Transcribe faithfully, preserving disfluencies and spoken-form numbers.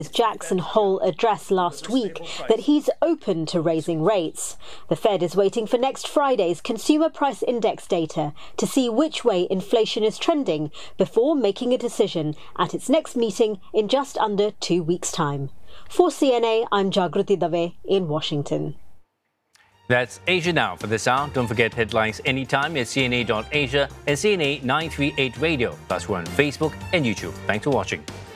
Jackson Hole address last week that he's open to raising rates. The Fed is waiting for next Friday's Consumer Price Index data to see which way inflation is trending before making a decision at its next meeting in just under two weeks' time. For C N A, I'm Jagruti Dave in Washington. That's Asia Now for this hour. Don't forget headlines anytime at C N A dot Asia and C N A nine thirty-eight Radio. Plus, we're on Facebook and YouTube. Thanks for watching.